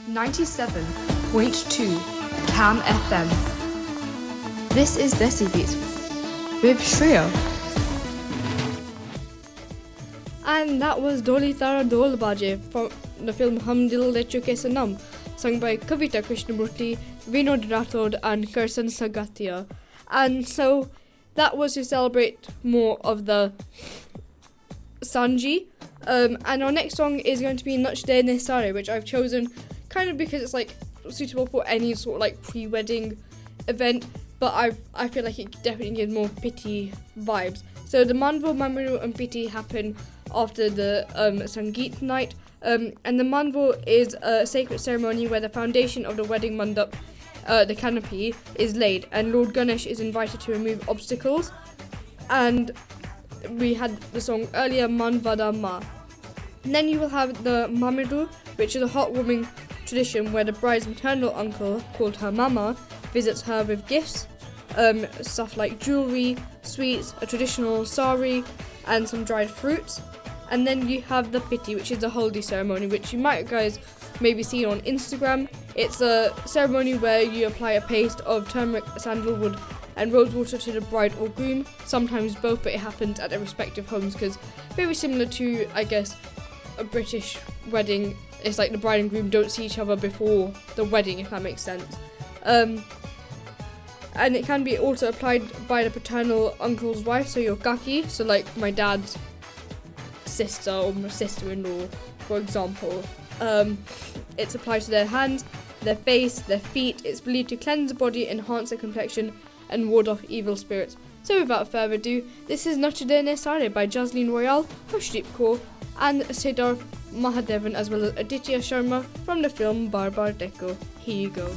97.2 Cam FM. This is Desi Beats with Shreya. And that was Doli Tara Dol Baje from the film Hum Dil Le Chuke Sanam, sung by Kavita Krishnamurti, Vinod Rathod and Kirsan Sagatia. And so that was to celebrate more of the Sanji. And our next song is going to be Nach De Nesare, which I've chosen kind of because it's like suitable for any sort of like pre-wedding event, but I feel like it definitely gives more Piti vibes. So the Manvo, Mamiru and Piti happen after the Sangeet night, and the Manvo is a sacred ceremony where the foundation of the wedding mandap, the canopy, is laid, and Lord Ganesh is invited to remove obstacles. And we had the song earlier, Manvada Ma. And then you will have the Mamiru, which is a heartwarming tradition where the bride's maternal uncle, called her mama, visits her with gifts, stuff like jewellery, sweets, a traditional sari, and some dried fruits. And then you have the Piti, which is a haldi ceremony, which you might guys maybe see on Instagram. It's a ceremony where you apply a paste of turmeric, sandalwood, and rose water to the bride or groom, sometimes both, but it happens at their respective homes because very similar to, I guess, a British wedding. It's like the bride and groom don't see each other before the wedding, if that makes sense. And it can be also applied by the paternal uncle's wife, so your kaki, so like my dad's sister or my sister-in-law, for example. It's applied to their hands, their face, their feet. It's believed to cleanse the body, enhance the complexion, and ward off evil spirits. So without further ado, this is Nach De Nesare by Jasleen Royal, Harshdeep Kaur, and Siddharth Mahadevan, as well as Aditya Sharma from the film Bar Bar Dekho. Here you go.